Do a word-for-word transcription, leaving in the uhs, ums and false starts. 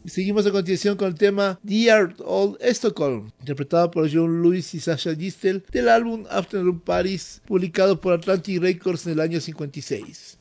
Y seguimos a continuación con el tema Dear Old Stockholm, interpretado por John Lewis y Sasha Gistel, del álbum Afternoon Paris, publicado por Atlantic Records en el año cincuenta y seis.